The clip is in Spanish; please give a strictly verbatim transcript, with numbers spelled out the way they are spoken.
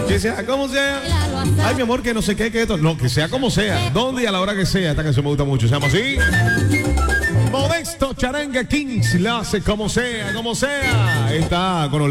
Que sea como sea. Ay, mi amor, que no sé qué, que esto. No, que sea como sea. Donde y a la hora que sea. Esta canción me gusta mucho. Se llama así. Modesto Charangue Kings. La hace como sea, como sea. Está con